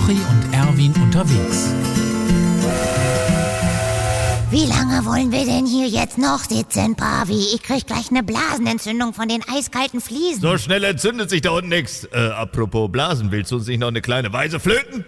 Jochi und Erwin unterwegs. Wie lange wollen wir denn hier jetzt noch sitzen, Pavi? Ich krieg gleich eine Blasenentzündung von den eiskalten Fliesen. So schnell entzündet sich da unten nix. Apropos Blasen, willst du uns nicht noch eine kleine Weise flöten?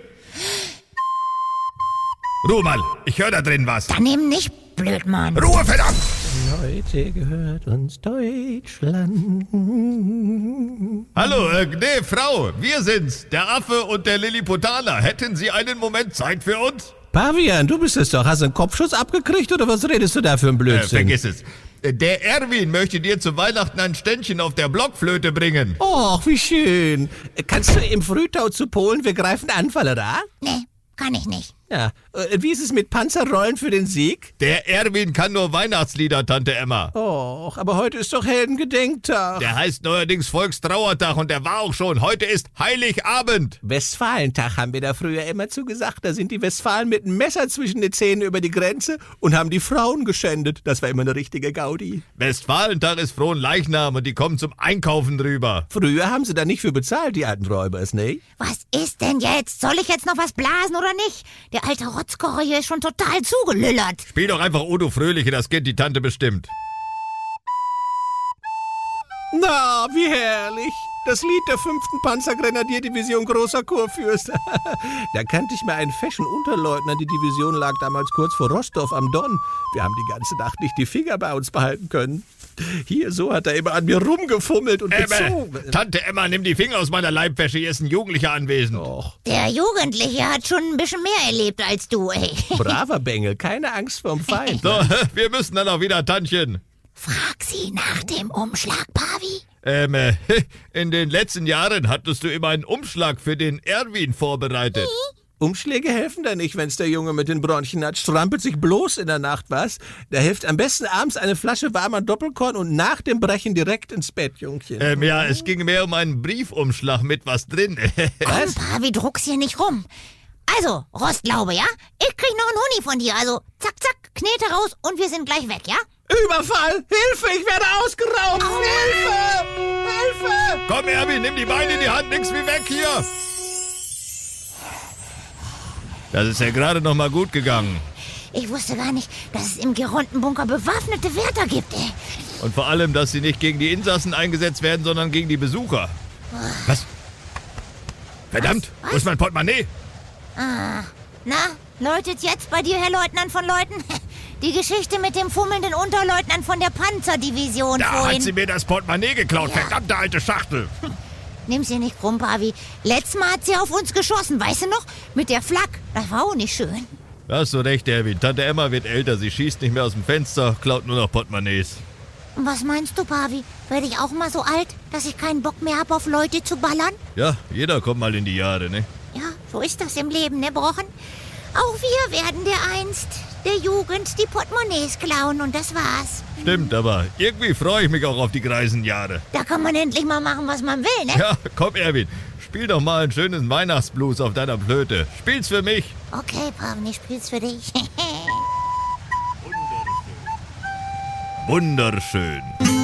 Ruhe mal, ich höre da drin was. Daneben nicht, Blödmann. Ruhe, verdammt! Heute gehört uns Deutschland. Hallo, nee, Frau, wir sind's, der Affe und der Lilliputaner. Hätten Sie einen Moment Zeit für uns? Pavian, du bist es doch. Hast du einen Kopfschuss abgekriegt oder was redest du da für ein Blödsinn? Vergiss es. Der Erwin möchte dir zu Weihnachten ein Ständchen auf der Blockflöte bringen. Och, wie schön. Kannst du im Frühtau zu Polen, wir greifen an, oder? Nee, kann ich nicht. Ja, wie ist es mit Panzerrollen für den Sieg? Der Erwin kann nur Weihnachtslieder, Tante Emma. Och, aber heute ist doch Heldengedenktag. Der heißt neuerdings Volkstrauertag und der war auch schon. Heute ist Heiligabend. Westfalentag haben wir da früher immer zugesagt. Da sind die Westfalen mit einem Messer zwischen den Zähnen über die Grenze und haben die Frauen geschändet. Das war immer eine richtige Gaudi. Westfalentag ist Fronleichnam und die kommen zum Einkaufen drüber. Früher haben sie da nicht für bezahlt, die alten Räubers, ne? Was ist denn jetzt? Soll ich jetzt noch was blasen oder nicht? Der alte Rotzkocher hier ist schon total zugelüllert. Spiel doch einfach Odo Fröhliche, das kennt die Tante bestimmt. Na, wie herrlich. Das Lied der 5. Panzergrenadierdivision Großer Kurfürst. Da kannte ich mal einen feschen Unterleutnant. Die Division lag damals kurz vor Rostov am Don. Wir haben die ganze Nacht nicht die Finger bei uns behalten können. Hier, so hat er immer an mir rumgefummelt und gezogen. Tante Emma, nimm die Finger aus meiner Leibwäsche, hier ist ein Jugendlicher anwesend. Och, Der Jugendliche hat schon ein bisschen mehr erlebt als du, ey. braver Bengel, keine Angst vorm Feind. So, wir müssen dann auch wieder, Tantchen. Frag sie nach dem Umschlag, Pavi. In den letzten Jahren hattest du immer einen Umschlag für den Erwin vorbereitet. Umschläge helfen da nicht, wenn's der Junge mit den Bronchien hat. Strampelt sich bloß in der Nacht, was? Da hilft am besten abends eine Flasche warmer Doppelkorn und nach dem Brechen direkt ins Bett, Jungchen. Ja, es ging mehr um einen Briefumschlag mit was drin. Komm, Pavi, druck's hier nicht rum. Also, Rostlaube, ja? Ich krieg noch einen Huni von dir, also zack, zack, Knete raus und wir sind gleich weg, ja? Überfall! Hilfe, ich werde ausgeraubt! Hilfe! Hilfe! Komm, Erwin, nimm die Beine in die Hand, nix wie weg hier. Das ist ja gerade noch mal gut gegangen. Ich wusste gar nicht, dass es im Gerontenbunker bewaffnete Wärter gibt, ey. Und vor allem, dass sie nicht gegen die Insassen eingesetzt werden, sondern gegen die Besucher. Was? Verdammt, Was? wo ist mein Portemonnaie? Na, läutet jetzt bei dir, Herr Leutnant von Leuten? Die Geschichte mit dem fummelnden Unterleutnant von der Panzerdivision Da vorhin. hat sie mir das Portemonnaie geklaut, Ja. verdammte alte Schachtel. Nimm's dir nicht krumm, Pavi. Letztes Mal hat sie auf uns geschossen, weißt du noch? Mit der Flak. Das war auch nicht schön. Da hast du recht, Erwin. Tante Emma wird älter, sie schießt nicht mehr aus dem Fenster, klaut nur noch Portemonnaies. Und was meinst du, Pavi? Werde ich auch mal so alt, dass ich keinen Bock mehr hab, auf Leute zu ballern? Ja, jeder kommt mal in die Jahre, ne? Ja, so ist das im Leben, ne, Brochen? Auch wir werden dereinst der Jugend die Portemonnaies klauen und das war's. Stimmt, aber irgendwie freue ich mich auch auf die greisen Jahre. Da kann man endlich mal machen, was man will, ne? Ja, komm, Erwin, spiel doch mal einen schönen Weihnachtsblues auf deiner Flöte. Spiel's für mich. Okay, Pavi, ich spiel's für dich. Wunderschön.